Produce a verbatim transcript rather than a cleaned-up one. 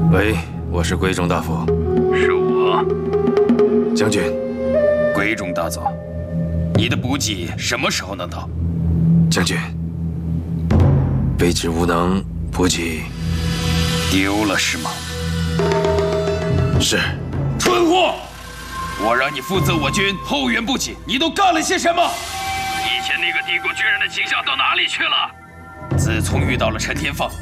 喂，我是归中大夫。 是我， 将军。 归中大佐，你的补给什么时候能到？ 将军，卑职无能，补给丢了是吗？ 是。 蠢货！我让你负责我军后援补给，你都干了些什么？以前那个帝国军人的形象到哪里去了？自从遇到了陈天放，